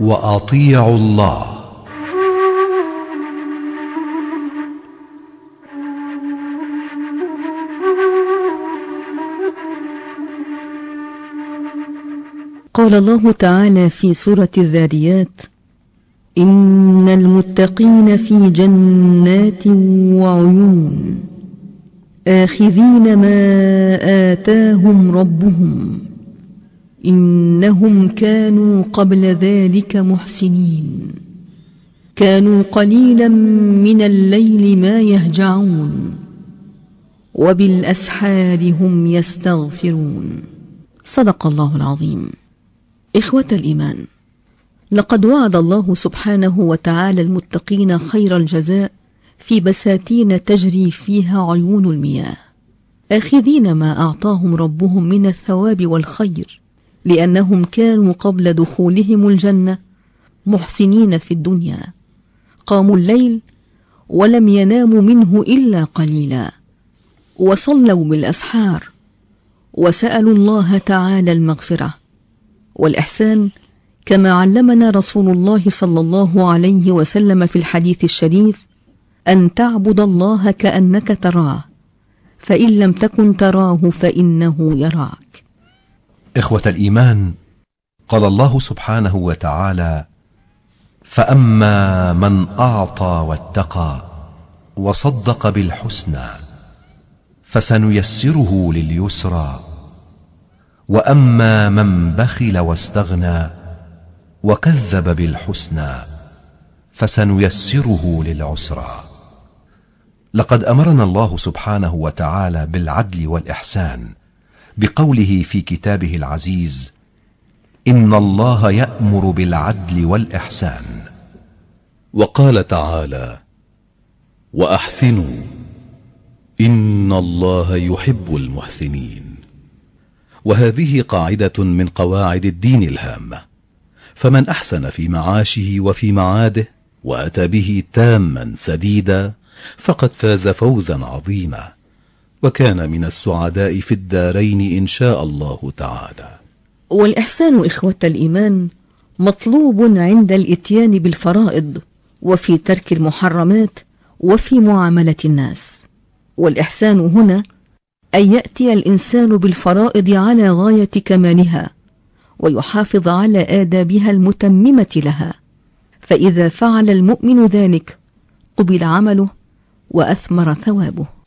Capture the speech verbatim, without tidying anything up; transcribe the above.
وأطيعوا الله. قال الله تعالى في سورة الذاريات: إن المتقين في جنات وعيون آخذين ما آتاهم ربهم إنهم كانوا قبل ذلك محسنين كانوا قليلا من الليل ما يهجعون وبالأسحار هم يستغفرون. صدق الله العظيم. إخوة الإيمان، لقد وعد الله سبحانه وتعالى المتقين خير الجزاء في بساتين تجري فيها عيون المياه، آخذين ما أعطاهم ربهم من الثواب والخير، لأنهم كانوا قبل دخولهم الجنة محسنين في الدنيا، قاموا الليل ولم يناموا منه إلا قليلا، وصلوا بالأسحار، وسألوا الله تعالى المغفرة والإحسان، كما علمنا رسول الله صلى الله عليه وسلم في الحديث الشريف: أن تعبد الله كأنك تراه، فإن لم تكن تراه فإنه يراك. إخوة الإيمان، قال الله سبحانه وتعالى: فأما من أعطى واتقى وصدق بالحسنى فسنيسره لليسرى، وأما من بخل واستغنى وكذب بالحسنى فسنيسره للعسرى. لقد أمرنا الله سبحانه وتعالى بالعدل والإحسان بقوله في كتابه العزيز: إن الله يأمر بالعدل والإحسان. وقال تعالى: وأحسنوا إن الله يحب المحسنين. وهذه قاعدة من قواعد الدين الهامة، فمن أحسن في معاشه وفي معاده وأتى به تاما سديدا فقد فاز فوزا عظيما، وكان من السعداء في الدارين إن شاء الله تعالى. والإحسان إخوة الإيمان مطلوب عند الإتيان بالفرائض، وفي ترك المحرمات، وفي معاملة الناس. والإحسان هنا أن يأتي الإنسان بالفرائض على غاية كمالها، ويحافظ على آدابها المتممة لها، فإذا فعل المؤمن ذلك قبل عمله وأثمر ثوابه.